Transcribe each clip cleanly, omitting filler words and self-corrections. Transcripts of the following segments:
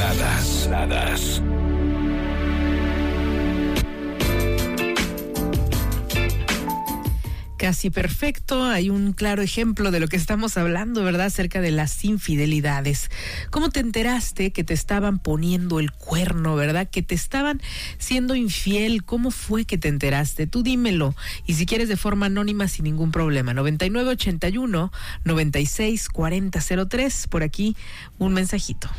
Pinceladas. Casi perfecto, hay un claro ejemplo de lo que estamos hablando, ¿verdad? Acerca de las infidelidades. ¿Cómo te enteraste que te estaban poniendo el cuerno, verdad? Que te estaban siendo infiel. ¿Cómo fue que te enteraste? Tú dímelo. Y si quieres de forma anónima, sin ningún problema. 9981-964003. Por aquí un mensajito.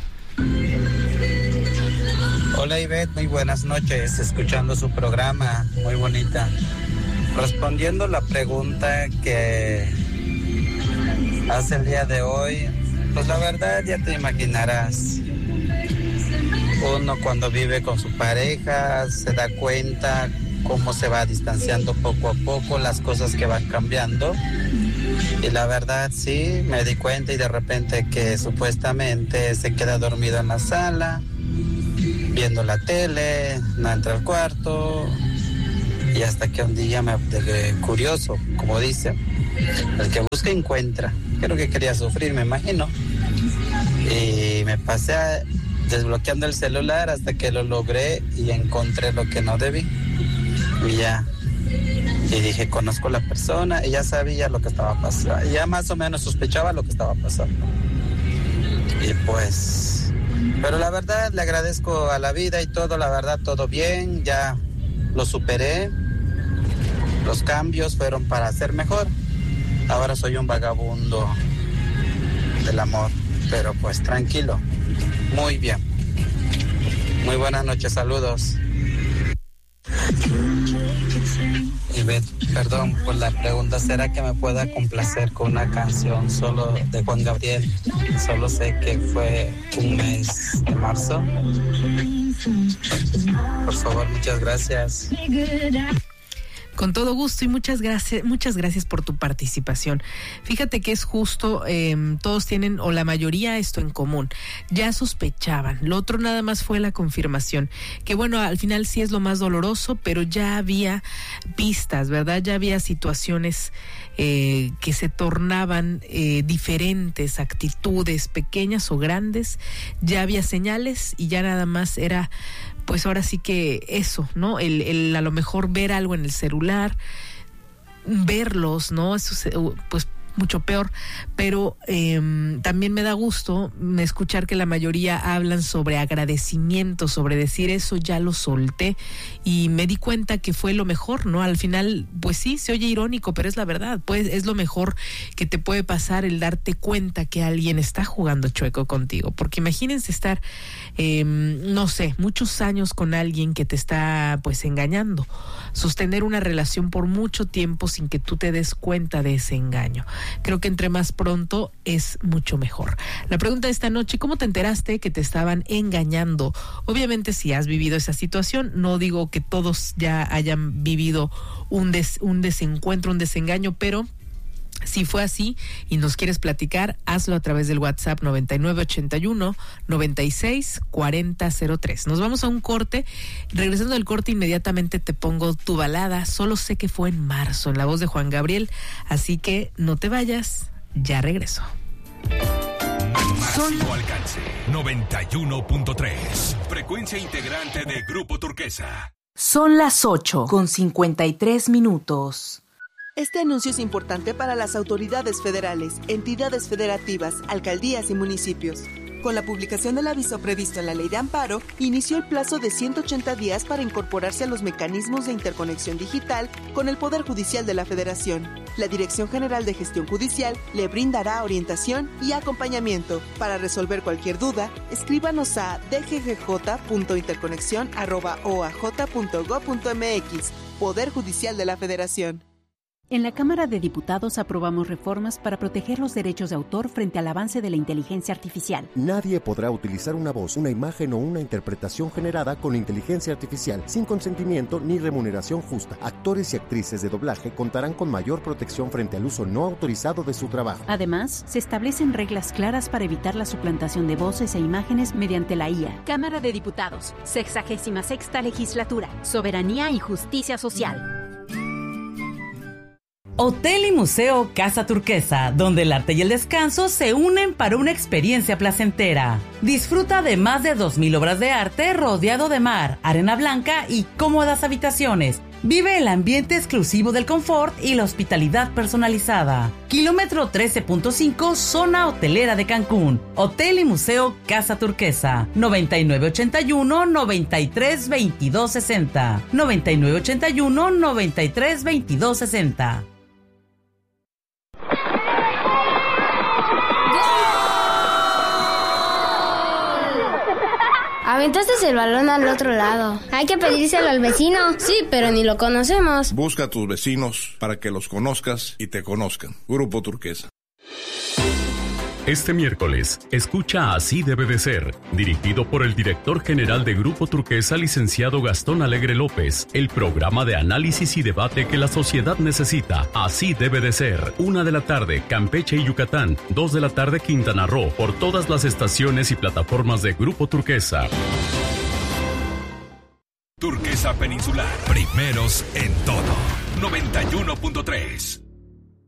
Hola Ivette, muy buenas noches. Escuchando su programa, muy bonita. Respondiendo la pregunta que hace el día de hoy, pues la verdad ya te imaginarás. Uno cuando vive con su pareja se da cuenta cómo se va distanciando poco a poco, las cosas que van cambiando. Y la verdad sí, me di cuenta y de repente que supuestamente se queda dormido en la sala, viendo la tele, no entra al cuarto. Y hasta que un día me curioso, como dice, el que busca encuentra. Creo que quería sufrir, me imagino. Y me pasé desbloqueando el celular hasta que lo logré y encontré lo que no debí. Y ya. Y dije, conozco a la persona y ya sabía lo que estaba pasando. Ya más o menos sospechaba lo que estaba pasando. Y pues, pero la verdad le agradezco a la vida y todo, la verdad todo bien, ya lo superé. Los cambios fueron para ser mejor. Ahora soy un vagabundo del amor, pero pues tranquilo, muy bien. Muy buenas noches, saludos. Ivette, perdón por la pregunta, ¿será que me pueda complacer con una canción solo de Juan Gabriel? Solo sé que fue un mes de marzo. Por favor, muchas gracias. Con todo gusto y muchas gracias por tu participación. Fíjate que es justo, todos tienen, o la mayoría, esto en común. Ya sospechaban, lo otro nada más fue la confirmación. Que bueno, al final sí es lo más doloroso, pero ya había pistas, ¿verdad? Ya había situaciones que se tornaban diferentes, actitudes pequeñas o grandes. Ya había señales y ya nada más era, pues ahora sí que eso, ¿no? El a lo mejor ver algo en el celular, verlos, ¿no? Eso pues mucho peor, pero también me da gusto escuchar que la mayoría hablan sobre agradecimiento, sobre decir eso ya lo solté y me di cuenta que fue lo mejor, ¿no? Al final, pues sí, se oye irónico, pero es la verdad, pues es lo mejor que te puede pasar el darte cuenta que alguien está jugando chueco contigo, porque imagínense estar, no sé, muchos años con alguien que te está pues engañando, sostener una relación por mucho tiempo sin que tú te des cuenta de ese engaño. Creo que entre más pronto es mucho mejor. La pregunta de esta noche, ¿cómo te enteraste que te estaban engañando? Obviamente si has vivido esa situación, no digo que todos ya hayan vivido un desencuentro, un desengaño, pero si fue así y nos quieres platicar, hazlo a través del WhatsApp 9981-964003. Nos vamos a un corte. Regresando del corte, inmediatamente te pongo tu balada. Solo sé que fue en marzo, en la voz de Juan Gabriel. Así que no te vayas, ya regreso. Máximo alcance, 91.3. Frecuencia integrante de Grupo Turquesa. Son las 8:53. Este anuncio es importante para las autoridades federales, entidades federativas, alcaldías y municipios. Con la publicación del aviso previsto en la Ley de Amparo, inició el plazo de 180 días para incorporarse a los mecanismos de interconexión digital con el Poder Judicial de la Federación. La Dirección General de Gestión Judicial le brindará orientación y acompañamiento. Para resolver cualquier duda, escríbanos a dggj.interconexión@oaj.gov.mx. Poder Judicial de la Federación. En la Cámara de Diputados aprobamos reformas para proteger los derechos de autor frente al avance de la inteligencia artificial. Nadie podrá utilizar una voz, una imagen o una interpretación generada con inteligencia artificial sin consentimiento ni remuneración justa. Actores y actrices de doblaje contarán con mayor protección frente al uso no autorizado de su trabajo. Además, se establecen reglas claras para evitar la suplantación de voces e imágenes mediante la IA. Cámara de Diputados, 66ª Legislatura, Soberanía y Justicia Social. Hotel y Museo Casa Turquesa, donde el arte y el descanso se unen para una experiencia placentera. Disfruta de más de 2,000 obras de arte rodeado de mar, arena blanca y cómodas habitaciones. Vive el ambiente exclusivo del confort y la hospitalidad personalizada. Kilómetro 13.5, zona hotelera de Cancún. Hotel y Museo Casa Turquesa. 9981-932260. 9981-932260. Aventaste el balón al otro lado. Hay que pedírselo al vecino. Sí, pero ni lo conocemos. Busca a tus vecinos para que los conozcas y te conozcan. Grupo Turquesa. Este miércoles, escucha Así debe de ser, dirigido por el director general de Grupo Turquesa, licenciado Gastón Alegre López, el programa de análisis y debate que la sociedad necesita. Así debe de ser. 1 de la tarde, Campeche y Yucatán. 2 de la tarde, Quintana Roo, por todas las estaciones y plataformas de Grupo Turquesa. Turquesa Peninsular, primeros en todo. 91.3.